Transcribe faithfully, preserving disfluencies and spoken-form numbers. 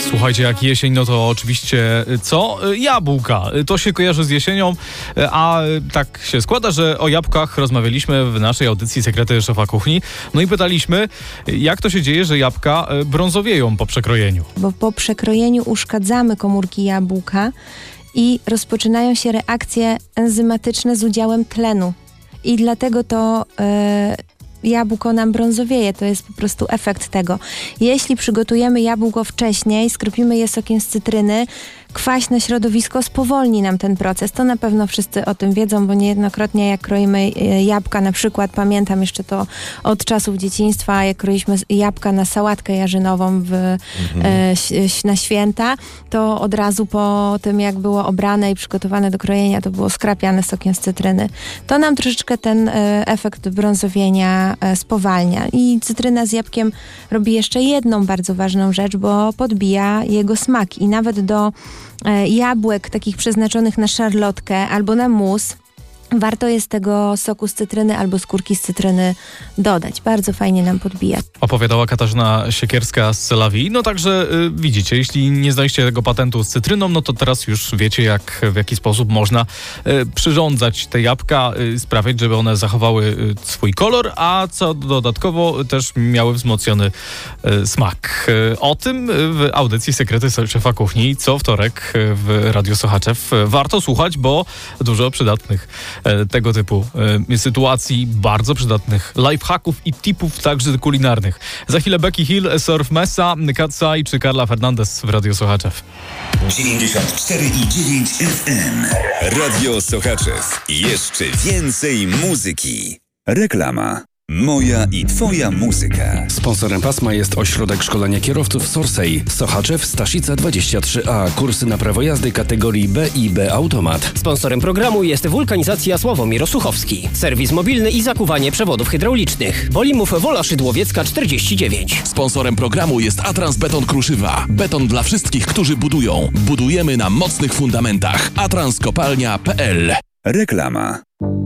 Słuchajcie, jak jesień, no to oczywiście co? Jabłka. To się kojarzy z jesienią, a tak się składa, że o jabłkach rozmawialiśmy w naszej audycji Sekrety Szefa Kuchni. No i pytaliśmy, jak to się dzieje, że jabłka brązowieją po przekrojeniu. Bo po przekrojeniu uszkadzamy komórki jabłka i rozpoczynają się reakcje enzymatyczne z udziałem tlenu. I dlatego to... Yy, jabłko nam brązowieje, to jest po prostu efekt tego. Jeśli przygotujemy jabłko wcześniej, skropimy je sokiem z cytryny, kwaśne środowisko spowolni nam ten proces. To na pewno wszyscy o tym wiedzą, bo niejednokrotnie jak kroimy jabłka, na przykład pamiętam jeszcze to od czasów dzieciństwa, jak kroiliśmy jabłka na sałatkę jarzynową w, mhm. e, na święta, to od razu po tym, jak było obrane i przygotowane do krojenia, to było skrapiane sokiem z cytryny. To nam troszeczkę ten e, efekt brązowienia e, spowalnia. I cytryna z jabłkiem robi jeszcze jedną bardzo ważną rzecz, bo podbija jego smak i nawet do jabłek takich przeznaczonych na szarlotkę albo na mus warto jest tego soku z cytryny albo skórki z cytryny dodać. Bardzo fajnie nam podbija. Opowiadała Katarzyna Siekierska z Celawi. No także y, widzicie, jeśli nie znaliście tego patentu z cytryną, no to teraz już wiecie, jak, w jaki sposób można y, przyrządzać te jabłka, y, sprawiać, żeby one zachowały y, swój kolor, a co dodatkowo też miały wzmocniony y, smak. Y, o tym w audycji Sekrety Szefa Kuchni co wtorek w Radiu Sochaczew warto słuchać, bo dużo przydatnych tego typu y, sytuacji, bardzo przydatnych lifehacków i tipów także kulinarnych. Za chwilę Becky Hill, Surf Mesa, Katsai czy Karla Fernandez w Radio Sochaczew. dziewięćdziesiąt cztery i dziewięć F M. Radio Sochaczew. Jeszcze więcej muzyki. Reklama. Moja i twoja muzyka. Sponsorem pasma jest Ośrodek Szkolenia Kierowców Sorsej. Sochaczew, Staszica dwadzieścia trzy A. Kursy na prawo jazdy kategorii B i B Automat. Sponsorem programu jest Wulkanizacja Sławomir Osuchowski. Serwis mobilny i zakuwanie przewodów hydraulicznych. Bolimów Wola Szydłowiecka czterdzieści dziewięć. Sponsorem programu jest Atrans Beton Kruszywa. Beton dla wszystkich, którzy budują. Budujemy na mocnych fundamentach. atrans kopalnia kropka p l. Reklama.